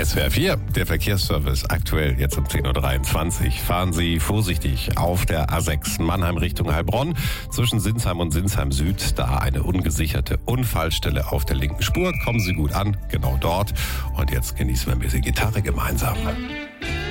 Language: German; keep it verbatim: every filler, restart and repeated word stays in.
S W R vier, der Verkehrsservice, aktuell jetzt um zehn Uhr dreiundzwanzig. Fahren Sie vorsichtig auf der A sechs Mannheim Richtung Heilbronn. Zwischen Sinsheim und Sinsheim Süd, da eine ungesicherte Unfallstelle auf der linken Spur. Kommen Sie gut an, genau dort. Und jetzt genießen wir ein bisschen Gitarre gemeinsam.